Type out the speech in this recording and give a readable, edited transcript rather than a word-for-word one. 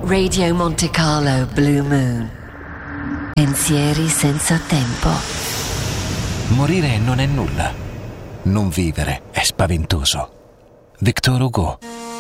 Radio Monte Carlo Blue Moon. Pensieri senza tempo. Morire non è nulla. Non vivere è spaventoso. Victor Hugo.